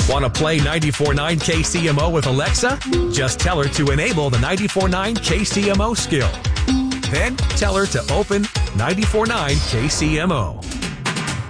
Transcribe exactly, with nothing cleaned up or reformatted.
Want to play ninety-four point nine K C M O with Alexa? Just tell her to enable the ninety-four point nine K C M O skill. Then tell her to open ninety-four point nine K C M O.